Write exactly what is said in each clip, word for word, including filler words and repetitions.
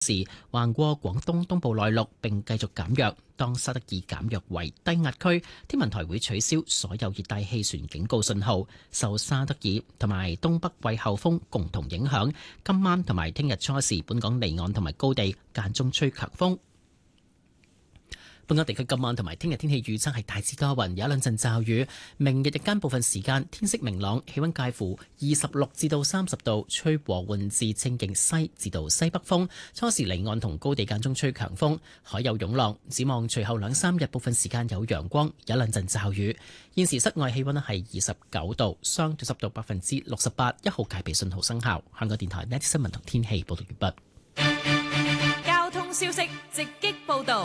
時橫過廣東東部內陸並繼續減弱。當沙德爾減弱為低壓區，天文台會取消所有熱帶氣旋警告信號。受沙德爾同埋東北季候風共同影響，今晚同埋聽日初時，本港離岸同埋高地間中吹強風。本港地區今晚同埋聽日天氣預測係大致多雲，有一兩陣驟雨。明日日間部分時間天色明朗，氣溫介乎二十六至到三十度，吹和緩至清勁西至到西北風。初時離岸同高地間中吹強風，海有湧浪。展望隨後兩三日部分時間有陽光，有一兩陣驟雨。現時室外氣溫係二十九度，相對濕度百分之六十八，一號戒備信號生效。香港電台呢啲新聞同天氣報道完畢。交通消息直擊報道。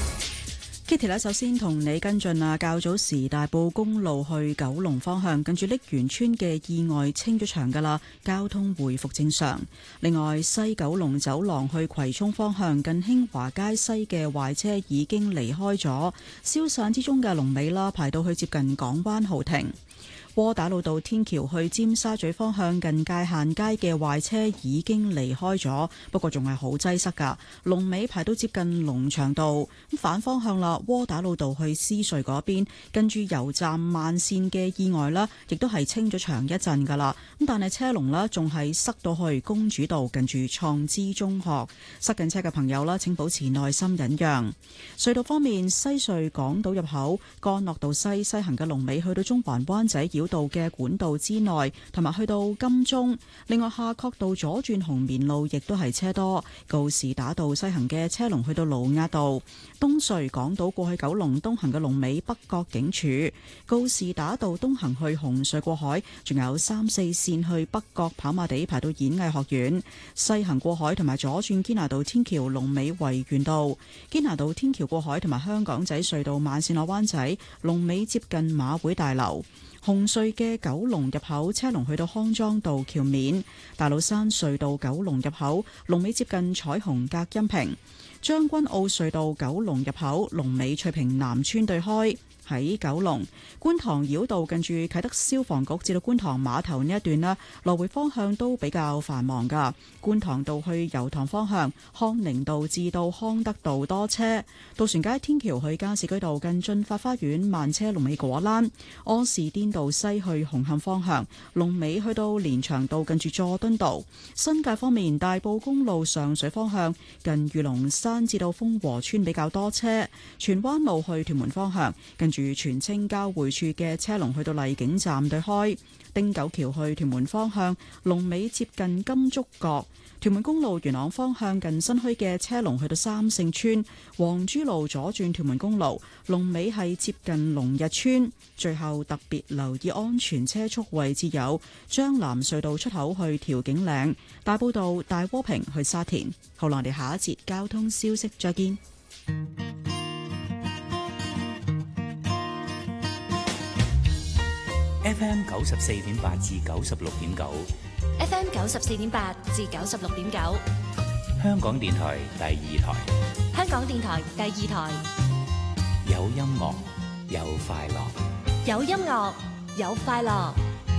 Kitty 咧，首先同你跟進啊，較早時大埔公路去九龍方向，近住瀝源村嘅意外清咗場噶啦，交通回復正常。另外，西九龍走廊去葵涌方向，近興華街西嘅壞車已經離開咗，消散之中嘅龍尾啦，排到去接近港灣豪庭。窩打老道天橋去尖沙咀方向，近界限街嘅壞車已經離開咗，不過仲係好擠塞噶，龍尾排到接近龍翔道。咁反方向啦，窩打老道去獅隧嗰邊，跟住油站慢線嘅意外啦，亦都係清咗場一陣噶啦。咁但係車龍啦，仲係塞到去公主道，近住創知中學。塞緊車嘅朋友啦，請保持耐心忍讓。隧道方面，西隧港島入口干諾道西西行嘅龍尾去到中環灣仔繞道嘅管道之內，同埋去到金鐘。另外，夏慤道左轉紅棉路亦都係車多，告士打道西行嘅車龍去到盧押道。東隧港島過去九龍東行嘅龍尾北角警署，告士打道東行去紅隧過海，仲有三四線去北角跑馬地排到演藝學院。西行過海同埋左轉堅拿道天橋龍尾維園道，堅拿道天橋過海同埋香港仔隧道慢線落灣仔龍尾接近馬會大樓。紅隧嘅九龍入口車龍去到康莊道橋面，大老山隧道九龍入口龍尾接近彩虹隔音屏，將軍澳隧道九龍入口龍尾翠屏南村對開。喺九龍觀塘繞道近住啟德消防局至到觀塘碼頭呢一段啦，來回方向都比較繁忙噶。觀塘道去油塘方向，康寧道至到康德道多車。渡船街天橋去加士居道近駿發花園慢車龍尾果欄。柯士甸道西去紅磡方向，龍尾去到連翔道近住佐敦道。新界方面，大埔公路上水方向近御龍山至到豐和村比較多車。荃灣路去屯門方向近住荃青交匯處嘅車龍去到荔景站對開。汀九橋去屯門方向龍尾接近金竹角。屯門公路元朗方向近新墟嘅車龍去到三聖村。黃珠路左轉屯門公路龍尾係接近龍日村。最後特別留意安全車速位置有將藍隧道出口去調景嶺、大埔道大窩坪去沙田。好啦，我哋下一節交通消息再見。 F M 九十四點八至九十六點九 ，F M 九十四點八至九十六點九， 香港電台第二台， 香港電台第二台， 有音樂有快樂， 有音樂有快樂，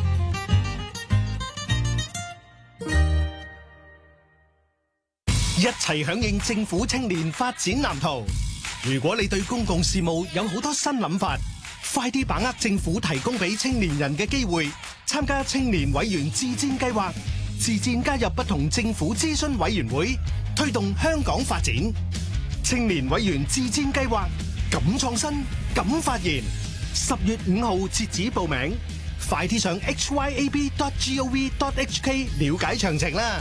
一齊響應政府青年發展藍圖。如果你對公共事務有好多新諗法，快啲把握政府提供俾青年人嘅機會，參加青年委員自薦計劃，自薦加入不同政府諮詢委員會，推動香港發展。青年委員自薦計劃，敢創新，敢發言。十月五號截止報名，快啲上 h y a b dot gov dot h k 了解詳情啦。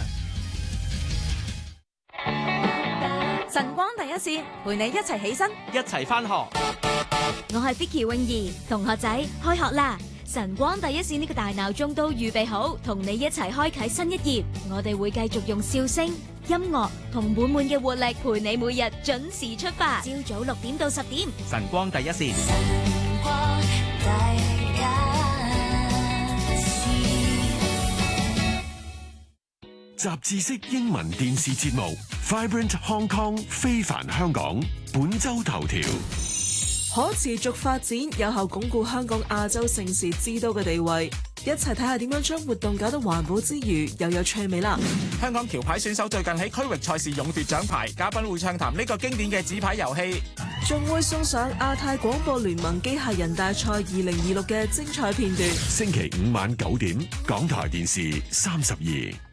晨光第一線，陪你一齊起身， 一齊返學。 我係 Vicky 泳兒，同學仔開學啦！晨光第一線呢個大鬧鐘都預備好，同你一齊開啟新一頁。我哋會繼續用笑聲、音樂同滿滿嘅活力陪你每日準時出發。朝早六點到十點， 晨光第一線。 晨光第一線。 雜誌式英文電視節目 Vibrant Hong Kong 非凡香港本周頭條。 可持續發展有效鞏固香港亞洲城市之都嘅地位。 一齊睇下點樣將活動搞到環保之餘又有趣味啦！ 香港橋牌選手最近喺區域賽事勇奪獎牌，嘉賓會暢談呢個經典嘅紙牌遊戲， 仲會送上亞太廣播聯盟機械人大賽二零二六嘅精彩片段。 星期五晚九點，港台電視三十二。